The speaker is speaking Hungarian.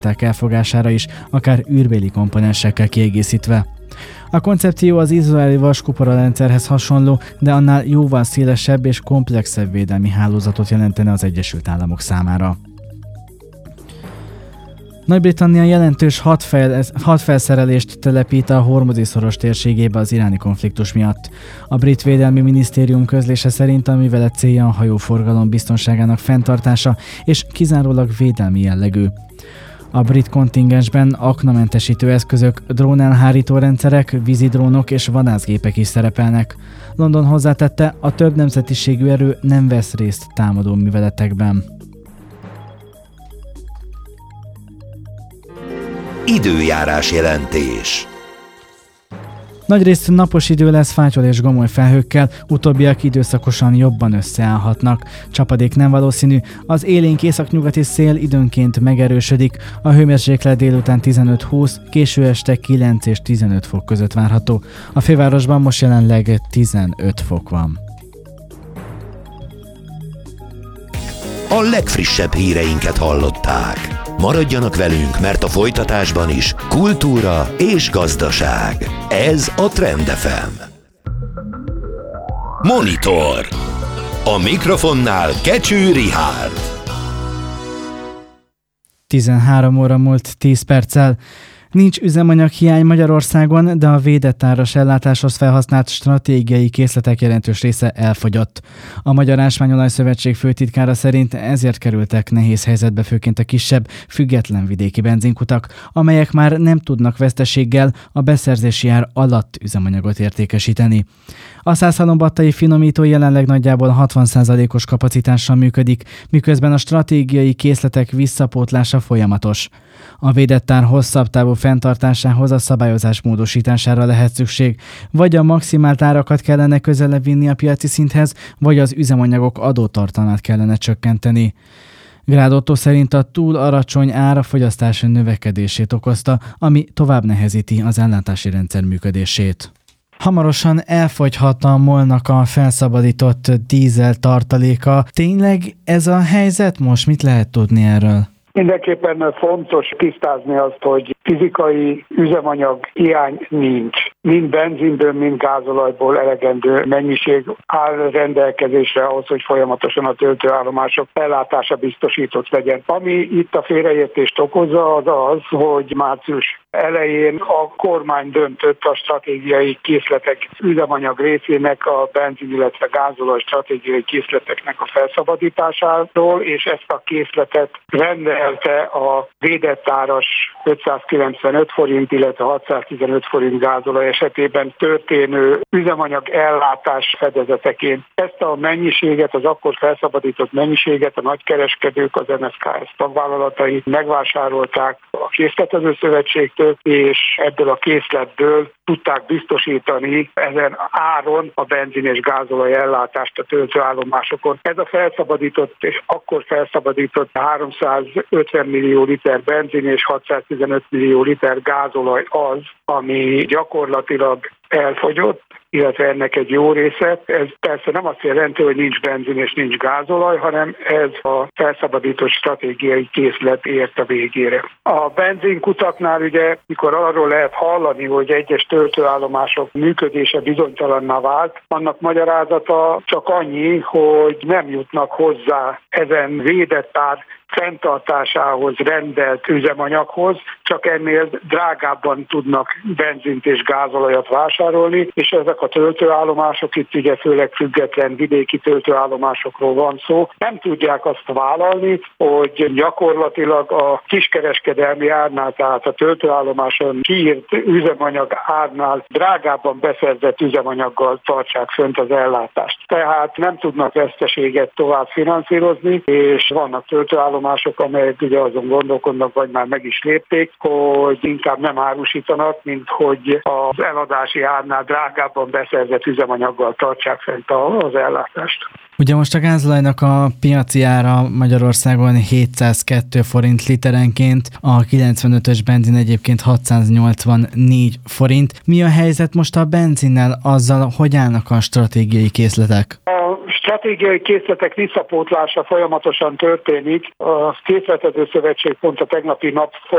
elfogására is, akár űrbéli komponensekkel kiegészítve. A koncepció az izraeli vaskupora rendszerhez hasonló, de annál jóval szélesebb és komplexebb védelmi hálózatot jelentene az Egyesült Államok számára. Nagy-Britannia jelentős hadfelszerelést telepít a Hormuzi-szoros térségébe az iráni konfliktus miatt. A brit védelmi minisztérium közlése szerint a művelet célja a hajóforgalom biztonságának fenntartása és kizárólag védelmi jellegű. A brit kontingensben aknamentesítő eszközök, drónelhárító rendszerek, vízidrónok és vadászgépek is szerepelnek. London hozzátette, a több nemzetiségű erő nem vesz részt támadó műveletekben. Időjárás jelentés. Nagyrészt napos idő lesz fátyol és gomoly felhőkkel, utóbbiak időszakosan jobban összeállhatnak. Csapadék nem valószínű, az élénk északnyugati szél időnként megerősödik, a hőmérséklet délután 15-20, késő este 9 és 15 fok között várható. A fővárosban most jelenleg 15 fok van. A legfrissebb híreinket hallották. Maradjanak velünk, mert a folytatásban is kultúra és gazdaság. Ez a Trend FM. Monitor. A mikrofonnál Kecső Richárd. 13 óra múlt 10 perccel. Nincs üzemanyaghiány Magyarországon, de a védett áras ellátáshoz felhasznált stratégiai készletek jelentős része elfogyott. A Magyar Ásványolaj Szövetség főtitkára szerint ezért kerültek nehéz helyzetbe főként a kisebb, független vidéki benzinkutak, amelyek már nem tudnak veszteséggel a beszerzési ár alatt üzemanyagot értékesíteni. A Szászhalombattai finomító jelenleg nagyjából 60%-os kapacitással működik, miközben a stratégiai készletek visszapótlása folyamatos. A védett ár hosszabb távú fenntartásához a szabályozás módosítására lehet szükség, vagy a maximált árakat kellene közelebb vinni a piaci szinthez, vagy az üzemanyagok adótartalmát kellene csökkenteni. Grád Ottó szerint a túl alacsony ár a fogyasztás növekedését okozta, ami tovább nehezíti az ellátási rendszer működését. Hamarosan elfogyhat a MOL-nak a felszabadított dízel tartaléka. Tényleg ez a helyzet most? Mit lehet tudni erről? Mindenképpen fontos tisztázni azt, hogy fizikai üzemanyag hiány nincs. Mind benzinből, mind gázolajból elegendő mennyiség áll rendelkezésre ahhoz, hogy folyamatosan a töltőállomások ellátása biztosított legyen. Ami itt a félreértést okozza, az az, hogy március elején a kormány döntött a stratégiai készletek üzemanyag részének, a benzin, illetve gázolaj stratégiai készleteknek a felszabadításáról, és ezt a készletet rendelte a védett áras 595 forint, illetve 615 forint gázolaj esetében történő üzemanyag ellátás fedezeteként. Ezt a mennyiséget, az akkor felszabadított mennyiséget a nagykereskedők, az MSZKS tagvállalatai megvásárolták a készletező szövetségtől, és ebből a készletből tudták biztosítani ezen áron a benzin és gázolaj ellátást a töltőállomásokon. Ez a felszabadított és akkor felszabadított 350 millió liter benzin és 615 millió liter gázolaj az, ami gyakorlatilag elfogyott, illetve ennek egy jó része. Ez persze nem azt jelenti, hogy nincs benzin és nincs gázolaj, hanem ez a felszabadított stratégiai készlet ért a végére. A benzinkutaknál ugye, mikor arról lehet hallani, hogy egyes töltőállomások működése bizonytalanná vált, annak magyarázata csak annyi, hogy nem jutnak hozzá ezen védett ár fenntartásához rendelt üzemanyaghoz, csak ennél drágábban tudnak benzint és gázolajat vásárolni, és ezek a töltőállomások, itt ugye főleg független vidéki töltőállomásokról van szó, nem tudják azt vállalni, hogy gyakorlatilag a kiskereskedelmi árnál, tehát a töltőállomáson kiírt üzemanyag árnál drágábban beszerzett üzemanyaggal tartsák fönt az ellátást. Tehát nem tudnak veszteséget tovább finanszírozni, és vannak töltőállomások, amelyek ugye azon gondolkodnak, vagy már meg is lépték, hogy inkább nem árusítanak, mint hogy az eladási árnál drágábban beszerzett üzemanyaggal tartsák fent az ellátást. Ugye most a gázolajnak a piaci ára Magyarországon 702 forint literenként, a 95-ös benzin egyébként 684 forint. Mi a helyzet most a benzinnel, azzal, hogy állnak a stratégiai készletek? A stratégiai készletek visszapótlása folyamatosan történik. A Készletető Szövetség pont a tegnapi nap